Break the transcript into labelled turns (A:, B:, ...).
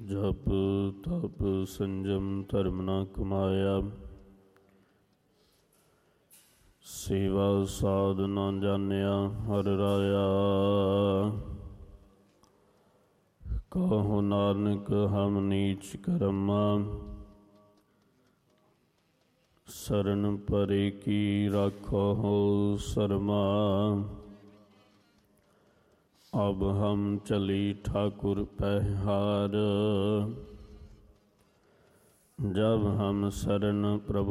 A: ਜਪ ਤਪ ਸੰਜਮ ਧਰਮ ਨਾ ਕਮਾਇਆ। ਸੇਵਾ ਸਾਧ ਨਾ ਜਾਣਿਆ ਹਰਿ ਰਾਇਆ। ਕਹੋ ਨਾਨਕ ਹਮ ਨੀਚ ਕਰਮਾ। शरण परे की राखो हो शर्मा। अब हम चली ठाकुर पहार। जब हम शरण प्रभु